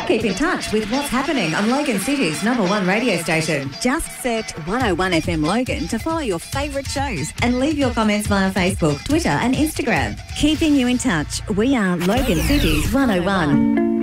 Keep in touch with what's happening on Logan City's #1 radio station. Just search 101 FM Logan to follow your favourite shows and leave your comments via Facebook, Twitter and Instagram. Keeping you in touch, we are Logan City's 101.